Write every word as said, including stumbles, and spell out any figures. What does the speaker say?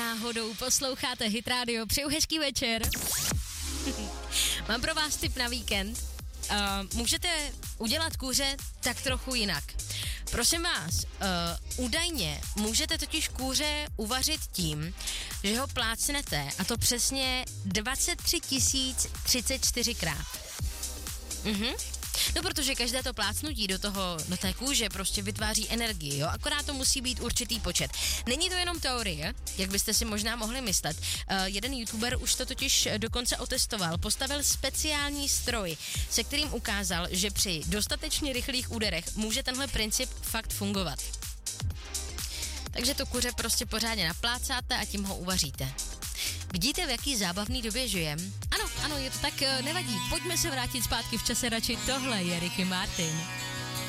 náhodou posloucháte Hit Radio, přeju hezký večer. Mám pro vás tip na víkend. Uh, můžete udělat kůře tak trochu jinak. Prosím vás, uh, údajně můžete totiž kůře uvařit tím, že ho plácnete, a to přesně dvacet tři tisíc třicet čtyři krát. Mhm. No, protože každé to plácnutí do toho, do té kůže prostě vytváří energii, jo, akorát to musí být určitý počet. Není to jenom teorie, jak byste si možná mohli myslet. Uh, jeden youtuber už to totiž dokonce otestoval, postavil speciální stroj, se kterým ukázal, že při dostatečně rychlých úderech může tenhle princip fakt fungovat. Takže to kuře prostě pořádně naplácáte a tím ho uvaříte. Vidíte, v jaký zábavný době žijem? Ano, ano, je to tak, nevadí. Pojďme se vrátit zpátky v čase radši. Tohle je Ricky Martin.